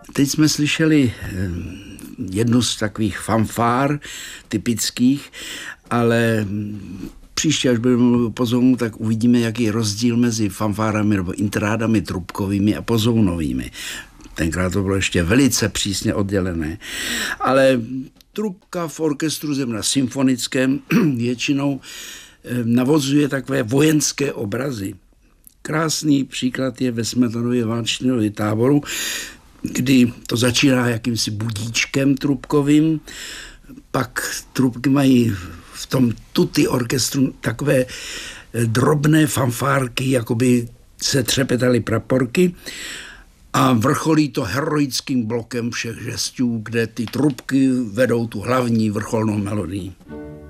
Teď jsme slyšeli jednu z takových fanfár typických, ale příště, až budeme mluvit o pozounu, tak uvidíme, jaký je rozdíl mezi fanfárami nebo intrádami trubkovými a pozounovými. Tenkrát to bylo ještě velice přísně oddělené. Ale trubka v orchestru zejména symfonickém většinou navozuje takové vojenské obrazy. Krásný příklad je ve Smetanově Vánočním táboru, kdy to začíná jakýmsi budíčkem trubkovým, pak trubky mají v tom tutti orchestru takové drobné fanfárky, jakoby se třepetaly praporky, a vrcholí to heroickým blokem všech žestů, kde ty trubky vedou tu hlavní vrcholnou melodii.